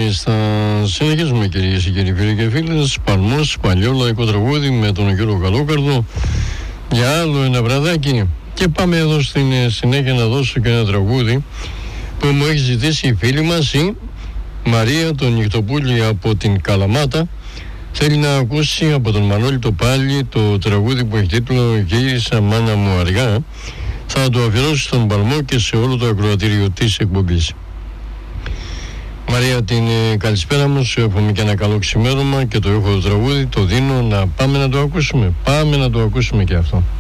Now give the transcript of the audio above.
Μάλιστα, συνεχίζουμε κυρίες και κύριοι, φίλοι και φίλες. Παλμός, παλιό λαϊκό τραγούδι με τον κύριο Καλόκαρδο για άλλο ένα βραδάκι. Και πάμε εδώ στην συνέχεια να δώσω και ένα τραγούδι που μου έχει ζητήσει η φίλη μας, η Μαρία τον Νυχτοπούλη από την Καλαμάτα. Θέλει να ακούσει από τον Μανώλη το Πάλι το τραγούδι που έχει τίτλο «Γύρισα μάνα μου αργά». Θα το αφιερώσω στον Παλμό και σε όλο το ακροατήριο της εκπομπής. Μαρία, την καλησπέρα μου, σου εύχομαι και ένα καλό ξημέρωμα και το έχω το τραγούδι, το δίνω να πάμε να το ακούσουμε. Πάμε να το ακούσουμε και αυτό.